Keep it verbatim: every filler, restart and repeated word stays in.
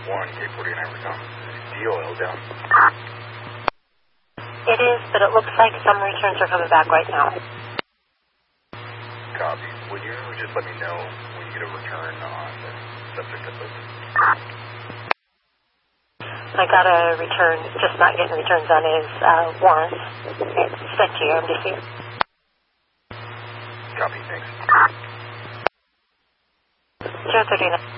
one, K forty-nine, we're coming. D oil down. It is, but it looks like some returns are coming back right now. Copy. Would you just let me know when you get a return on the subject of this? I got a return, just not getting returns on his uh, warrants. It's sent to you, M D C. Copy, thanks. zero thirty-nine.